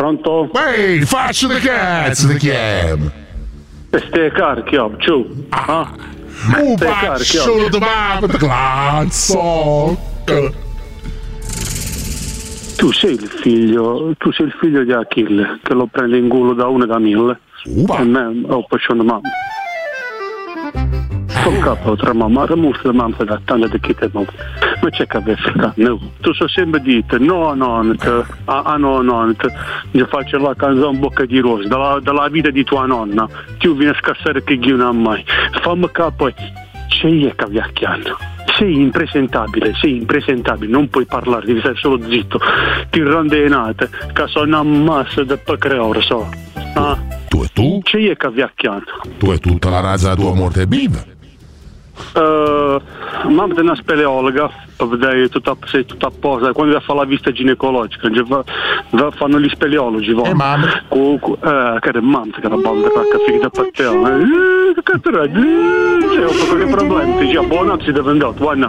Pronto? Ehi, faccio da cazzo da chiam. Stai carico, ciao. Faccio da mamma da cazzo. Tu sei il figlio di Achille, che lo prende in culo da 1 e da 1000. E me ho facciato mamma. Sto capo tra mamma, remusso la mamma da tanta di chi te non. Ma c'è che avere no. Tu so sempre dite, no, gli faccio la canzone Bocca di Rosa, dalla vita di tua nonna. Tu vieni a scassare che io non mai. Fammi capo, c'è io che viacchiando. Sei impresentabile, non puoi parlare, devi stare solo zitto. Ti rende nate, che sono una massa di pecreore, so. Ah. Tu e tu? C'è io che viacchiando. Tu e tutta la razza della tua morte viva. Mamma è una speleologa per vedere sei tutta a posto quando va a fare la visita ginecologica fanno gli speleologi mamma che è mamma che era banda che figa per te che c'è un po' di problemi ti dice buona si deve andare guarda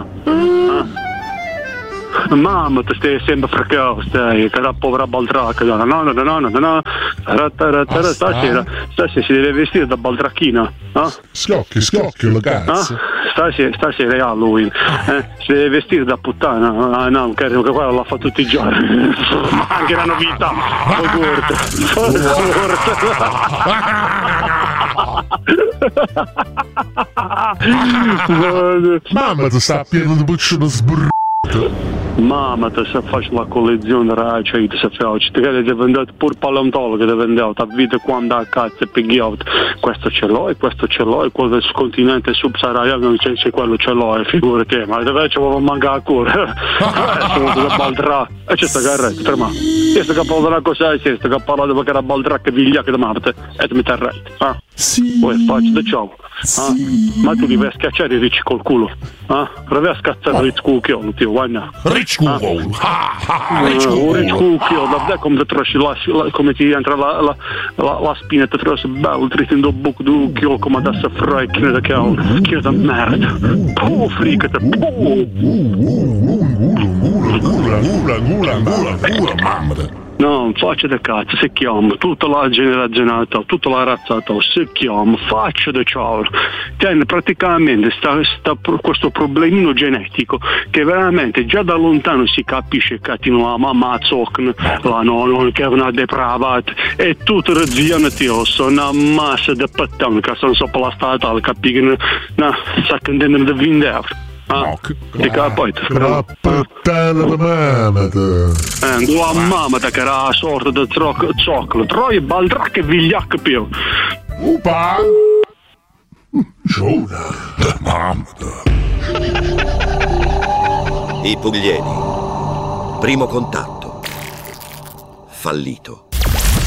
mamma ti stai sempre freccando stai che era povera baldracca no stasera si deve vestire da baldracchina scocchi ragazzi stasera è Halloween si deve vestire da puttana no che quello la fa tutti i giorni anche la novità mamma ti sta pieno di buccio da sbrrr. Mamma ti sa fare la collezione cioè ti sa fare ti deve andare pur paleontologo deve andare a vita quando a cazzo e pighiato questo ce l'ho e quello del continente subsahariano c'è quello ce l'ho e figurati ma dove ci vuole mancare a cura sono da Baldra e c'è sta carretta per me io sto capendo una cosa sto che parlando perché era Baldra che vigliacca di Marte e mi terretta sì poi faccio da ciao ma tu devi schiacciare i ricci col culo provi a scazzare il ricci cucchiolo tio guarda ricci cucchiolo un ricci cucchiolo da vedere come ti trasci come ti entra la spina ti trasci bello triste in do buco du chiolo come da sa frai che da merda fricate mamma no, faccia da cazzo, si chiama, tutta la generazionata, tutta la razzata, si chiama, faccia da ciao. Tiene praticamente questo problemino genetico che veramente già da lontano si capisce che ti la mamma zoccne, la nonna che è una depravata e tutte le zione sono una massa di pattoni che sono sopra la statale, capiscono, sa che non devono vendere. Ti capo la puttana di mamma tua mamma che era la sorta di zoccolo troia baldra che vigliacca più upa giona mamma I Pugliesi primo contatto fallito.